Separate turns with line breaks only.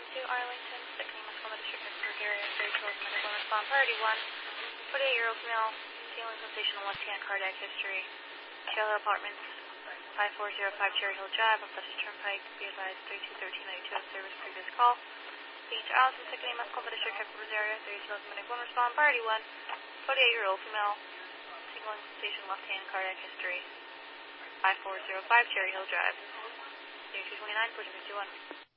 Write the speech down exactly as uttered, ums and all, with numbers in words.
two Arlington, Second Muscoma District Headquarters area, thirty-two medical response. Priority one, forty-eight-year-old female, feeling sensation left-hand cardiac history, Shell Hill Apartments, five four zero five Cherry Hill Drive, on Fletcher Turnpike, be advised thirty-two thirteen ninety-two of service, previous call. Beach Allison, Second Muscoma District Headquarters area, thirty-two medical response. Priority one, forty-eight-year-old female, feeling sensation left-hand cardiac history, five four zero five Cherry Hill Drive, thirty-two twenty-nine, fourteen fifty-one.